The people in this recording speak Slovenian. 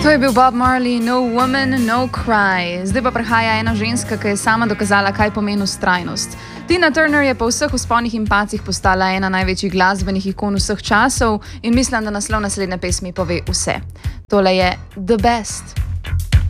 To je bil Bob Marley, No Woman, No Cry. Zdaj pa prihaja ena ženska, ki je sama dokazala, kaj pomeni vztrajnost. Tina Turner je po vseh vzponih in pacih postala ena največjih glasbenih ikon vseh časov in mislim, da naslov naslednje pesmi pove vse. Tole je The Best.